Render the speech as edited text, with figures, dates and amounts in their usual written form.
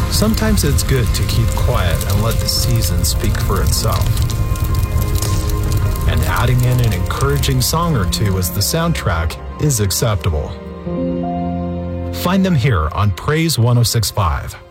Sometimes it's good to keep quiet and let the season speak for itself. And adding in an encouraging song or two as the soundtrack is acceptable. Find them here on Praise 106.5.